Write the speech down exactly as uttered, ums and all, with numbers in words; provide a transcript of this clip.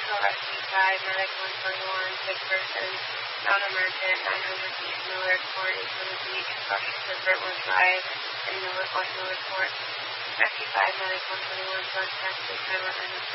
Central Rescue five, Medic one twenty-one, sick person, found emergent, nine hundred feet Miller Court, east of the beach, crushed to Brentwood Drive, in Miller, West Miller Court. Rescue five, Medic one twenty-one, North Texas, Hammer,